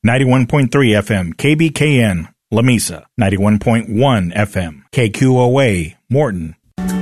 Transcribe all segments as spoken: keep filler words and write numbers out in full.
ninety-one point three F M K B K N, Lamesa, ninety-one point one F M K Q O A, Morton.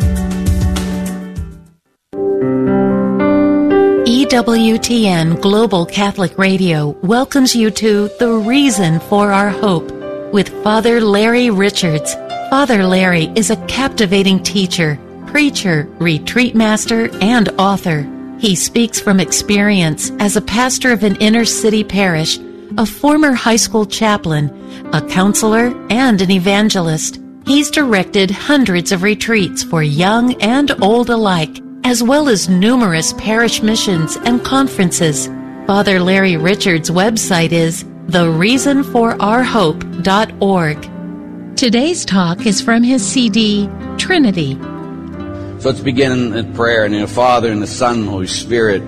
E W T N Global Catholic Radio welcomes you to The Reason for Our Hope with Father Larry Richards. Father Larry is a captivating teacher, preacher, retreat master, and author. He speaks from experience as a pastor of an inner-city parish, a former high school chaplain, a counselor, and an evangelist. He's directed hundreds of retreats for young and old alike, as well as numerous parish missions and conferences. Father Larry Richards' website is the reason for our hope dot org. Today's talk is from his C D, Trinity. So let's begin in prayer. In the Father, and the Son, and the Holy Spirit.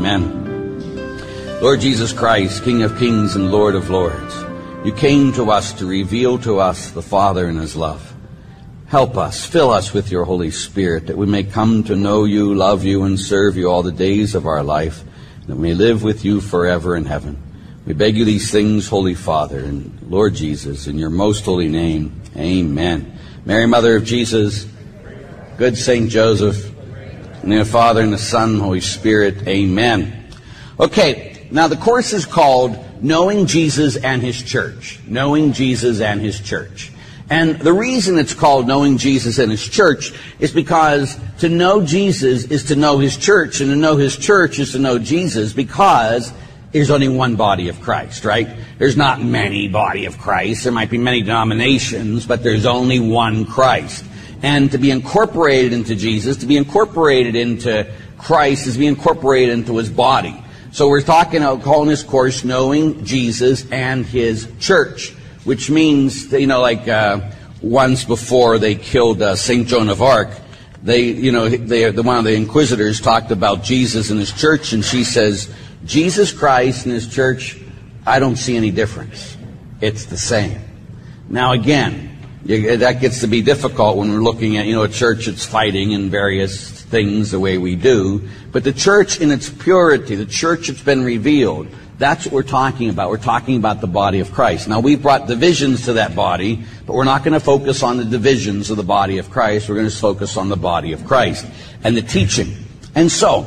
Amen. Lord Jesus Christ, King of kings and Lord of lords, you came to us to reveal to us the Father and his love. Help us, fill us with your Holy Spirit, that we may come to know you, love you, and serve you all the days of our life, that we may live with you forever in heaven. We beg you these things, Holy Father, and Lord Jesus, in your most holy name. Amen. Mary, Mother of Jesus, good Saint Joseph, in the Father, and the Son, and the Holy Spirit. Amen. Okay, now the course is called Knowing Jesus and His Church. Knowing Jesus and His Church. And the reason it's called Knowing Jesus and His Church is because to know Jesus is to know His church, and to know His church is to know Jesus, because there's only one body of Christ, right? There's not many body of Christ. There might be many denominations, but there's only one Christ. And to be incorporated into Jesus, to be incorporated into Christ, is to be incorporated into His body. So we're talking about calling this course Knowing Jesus and His Church, which means, you know, like uh, once before they killed uh, Saint Joan of Arc, they, you know, they, the, one of the inquisitors talked about Jesus and His church, and she says, Jesus Christ and His church, I don't see any difference. It's the same. Now again, you, that gets to be difficult when we're looking at, you know, a church that's fighting in various things the way we do, but the church in its purity, the church that's been revealed, that's what we're talking about. We're talking about the body of Christ. Now, we've brought divisions to that body, but we're not going to focus on the divisions of the body of Christ. We're going to focus on the body of Christ and the teaching. And so,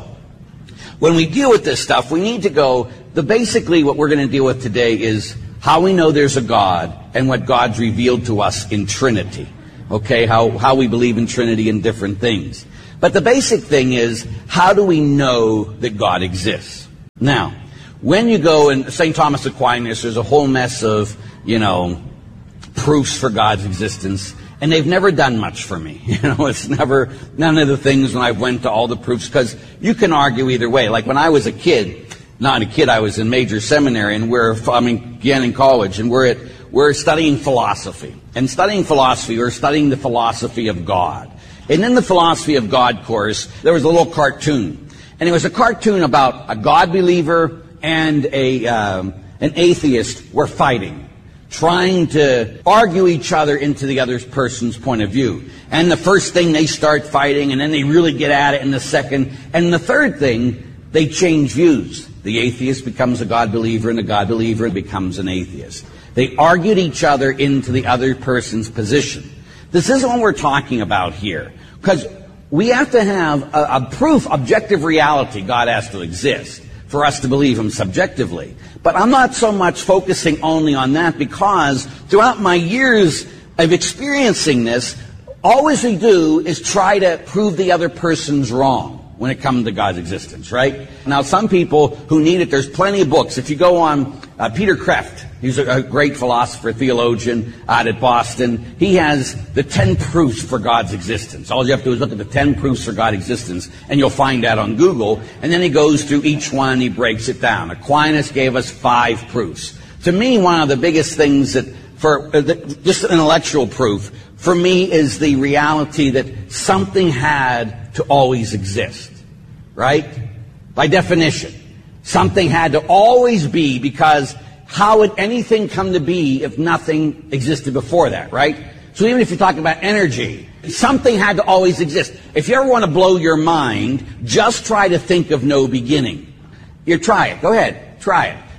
when we deal with this stuff, we need to go, the basically what we're going to deal with today is how we know there's a God and what God's revealed to us in Trinity. Okay, how, how we believe in Trinity and different things. But the basic thing is, how do we know that God exists? Now, when you go in Saint Thomas Aquinas, there's a whole mess of, you know, proofs for God's existence, and they've never done much for me. You know, it's never, none of the things when I went to all the proofs, because you can argue either way. Like when I was a kid, not a kid, I was in major seminary, and we're, I mean, again in college, and we're at, we're studying philosophy. And studying philosophy, we're studying the philosophy of God. And in the philosophy of God course, there was a little cartoon. And it was a cartoon about a God believer and a um, an atheist were fighting, trying to argue each other into the other person's point of view. And the first thing, they start fighting, and then they really get at it in the second. And the third thing, they change views. The atheist becomes a God believer, and the God believer becomes an atheist. They argued each other into the other person's position. This isn't what we're talking about here, because we have to have a, a proof, objective reality. God has to exist for us to believe Him subjectively. But I'm not so much focusing only on that, because throughout my years of experiencing this, all we do is try to prove the other person's wrong when it comes to God's existence, right? Now, some people who need it, there's plenty of books. If you go on uh, Peter Kreeft, he's a, a great philosopher, theologian out at Boston. He has the ten proofs for God's existence. All you have to do is look at the ten proofs for God's existence, and you'll find that on Google. And then he goes through each one, and he breaks it down. Aquinas gave us five proofs. To me, one of the biggest things that, for uh, the, just an intellectual proof, for me is the reality that something had to always exist, right? By definition, something had to always be, because how would anything come to be if nothing existed before that, right? So even if you're talking about energy, something had to always exist. If you ever want to blow your mind, just try to think of no beginning. You try it. Go ahead. Try it.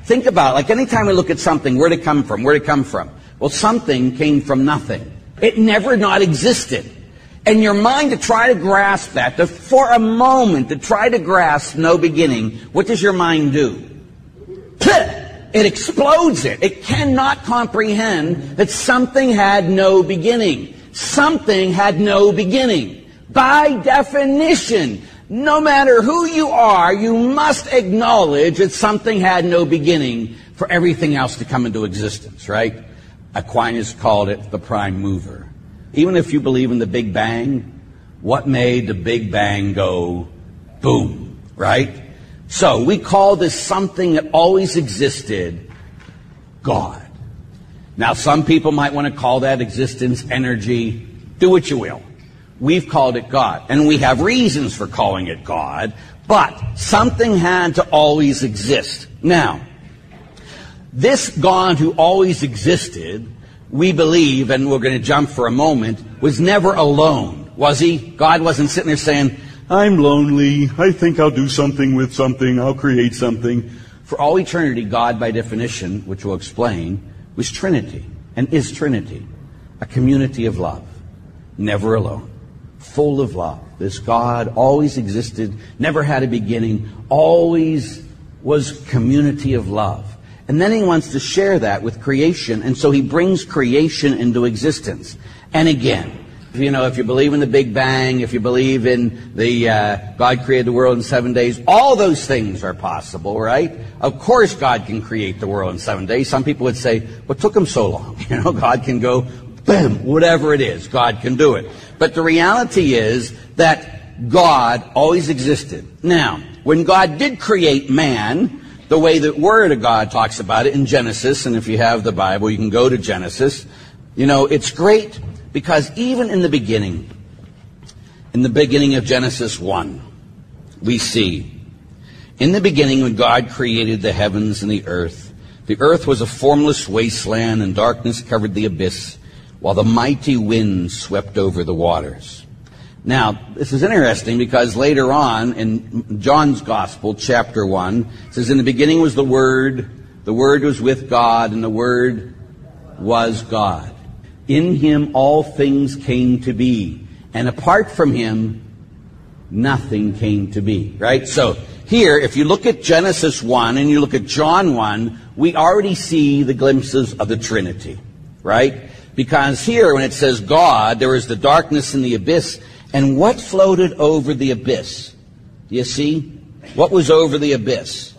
Think about it. Like anytime we look at something, where'd it come from? Where'd it come from? Well, something came from nothing. It never not existed. And your mind to try to grasp that, to, for a moment, to try to grasp no beginning, what does your mind do? It explodes it. It cannot comprehend that something had no beginning. Something had no beginning. By definition, no matter who you are, you must acknowledge that something had no beginning for everything else to come into existence, right? Aquinas called it the prime mover. Even if you believe in the Big Bang, what made the Big Bang go boom, right? So we call this something that always existed, God. Now some people might want to call that existence energy. Do what you will. We've called it God. And we have reasons for calling it God. But something had to always exist. Now, this God who always existed, we believe, and we're going to jump for a moment, was never alone, was he? God wasn't sitting there saying, I'm lonely, I think I'll do something with something, I'll create something. For all eternity, God, by definition, which we'll explain, was Trinity, and is Trinity. A community of love. Never alone. Full of love. This God always existed, never had a beginning, always was community of love. And then he wants to share that with creation, and so he brings creation into existence. And again, you know, if you believe in the Big Bang, if you believe in the uh, God created the world in seven days, all those things are possible, right? Of course God can create the world in seven days. Some people would say, what took him so long? You know, God can go, boom, whatever it is, God can do it. But the reality is that God always existed. Now, when God did create man, the way the Word of God talks about it in Genesis, and if you have the Bible, you can go to Genesis. You know, it's great because even in the beginning, in the beginning of Genesis one, we see, in the beginning when God created the heavens and the earth, the earth was a formless wasteland and darkness covered the abyss, while the mighty wind swept over the waters. Now, this is interesting because later on in John's Gospel, chapter one, it says, in the beginning was the Word, the Word was with God, and the Word was God. In him all things came to be, and apart from him, nothing came to be. Right? So, here, if you look at Genesis one and you look at John one, we already see the glimpses of the Trinity. Right? Because here, when it says God, there is the darkness and the abyss. And what floated over the abyss? Do you see? What was over the abyss?